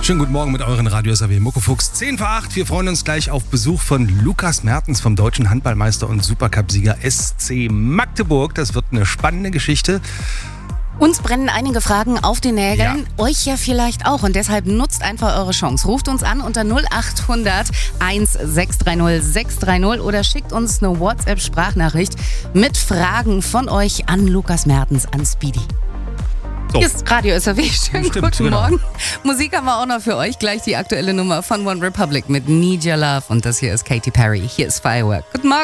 Schönen guten Morgen mit euren Radio SAW Muckefuchs. 10 vor 8. Wir freuen uns gleich auf Besuch von Lukas Mertens vom deutschen Handballmeister und Supercup-Sieger SC Magdeburg. Das wird eine spannende Geschichte. Uns brennen einige Fragen auf den Nägeln, euch ja vielleicht auch. Und deshalb nutzt einfach eure Chance. Ruft uns an unter 0800 1630 630 oder schickt uns eine WhatsApp-Sprachnachricht mit Fragen von euch an Lukas Mertens, an Speedy. So. Hier ist Radio SAW. Schönen guten Morgen. Musik haben wir auch noch für euch. Gleich die aktuelle Nummer von One Republic mit Need Your Love. Und das hier ist Katy Perry. Hier ist Firework. Guten Morgen.